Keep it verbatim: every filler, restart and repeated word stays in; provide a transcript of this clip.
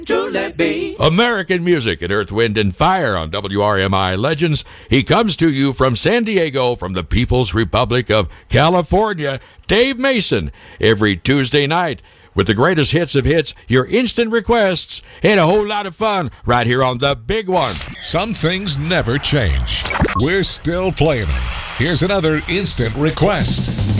Truly be. American music and Earth, Wind, and Fire on W R M I Legends. He comes to you from San Diego, from the People's Republic of California, Dave Mason, every Tuesday night with the greatest hits of hits, your instant requests, and a whole lot of fun right here on The Big One. Some things never change. We're still playing them. Here's another instant request.